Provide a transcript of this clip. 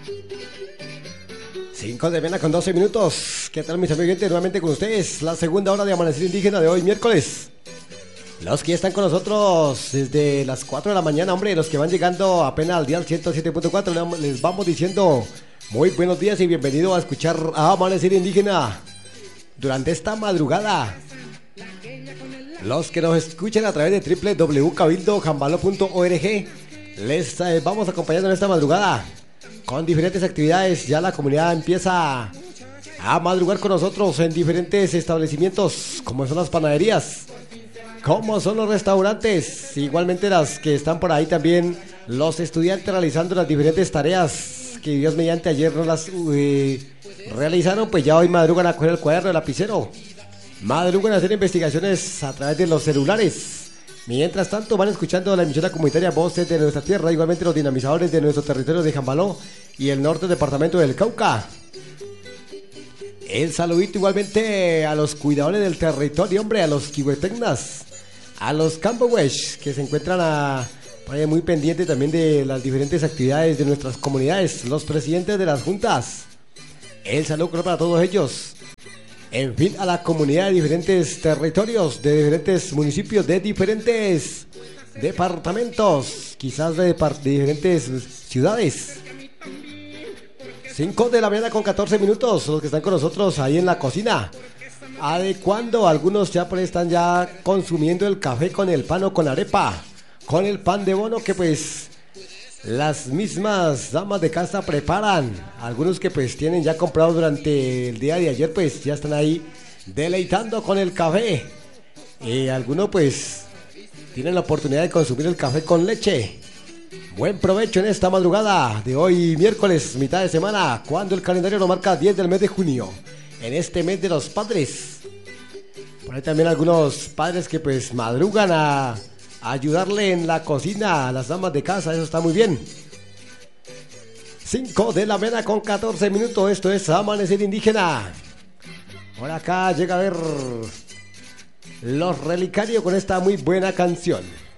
5 de mañana con 12 minutos. ¿Qué tal, mis amigos? Nuevamente con ustedes, la segunda hora de Amanecer Indígena de hoy, miércoles. Los que ya están con nosotros desde las 4 de la mañana, hombre, los que van llegando apenas al día 107.4, les vamos diciendo muy buenos días y bienvenido a escuchar a Amanecer Indígena durante esta madrugada. Los que nos escuchen a través de www.cabildojambalo.org, les vamos acompañando en esta madrugada con diferentes actividades. Ya la comunidad empieza a madrugar con nosotros en diferentes establecimientos, como son las panaderías, como son los restaurantes, igualmente las que están por ahí también, los estudiantes realizando las diferentes tareas que Dios mediante ayer no las realizaron, pues ya hoy madrugan a coger el cuaderno, el lapicero, madrugan a hacer investigaciones a través de los celulares. Mientras tanto van escuchando la emisora comunitaria Voces de Nuestra Tierra, igualmente los dinamizadores de nuestro territorio de Jambaló y el norte del departamento del Cauca. El saludito igualmente a los cuidadores del territorio, hombre, a los kihuetecnas, a los campowesh, que se encuentran muy pendientes también de las diferentes actividades de nuestras comunidades, los presidentes de las juntas. El saludo para todos ellos. En fin, a la comunidad de diferentes territorios, de diferentes municipios, de diferentes departamentos, quizás de diferentes ciudades. 5 de la mañana con 14 minutos, los que están con nosotros ahí en la cocina. Adecuando, algunos ya por ahí están ya consumiendo el café con el pan o con arepa, con el pan de bono que pues las mismas damas de casa preparan. Algunos que pues tienen ya comprado durante el día de ayer, pues ya están ahí deleitando con el café. Algunos pues tienen la oportunidad de consumir el café con leche. Buen provecho en esta madrugada de hoy, miércoles, mitad de semana, cuando el calendario nos marca 10 del mes de junio, en este mes de los padres. Por ahí también algunos padres que pues madrugan a ayudarle en la cocina a las damas de casa, eso está muy bien. 5 de la mañana con 14 minutos, esto es Amanecer Indígena. Por acá llega a ver Los Relicarios con esta muy buena canción.